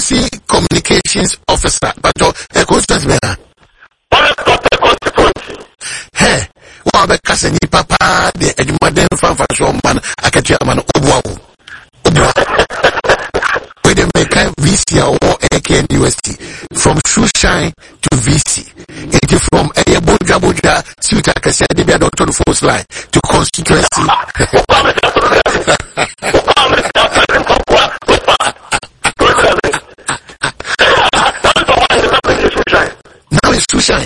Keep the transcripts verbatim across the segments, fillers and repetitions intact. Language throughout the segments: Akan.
constituency communications officer. But uh, a constituency. Hey, what about Cassini Papa? The Edmund fan for some man. I can tell man. Obwa. Obwa. Where they make V C or A K N U S T from Shoeshine to V C. It is from Abuja Abuja, Suita Cassia, the doctor to force line to constituency. Now it's Shoeshine.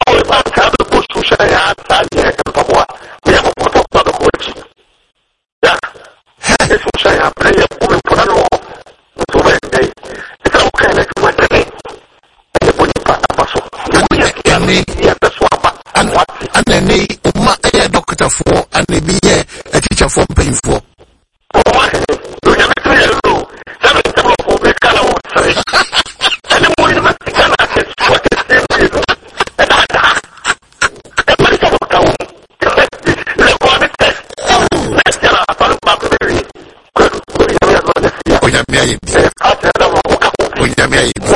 And then Uma a doctor for and they be a teacher for paying for. Oh, yeah,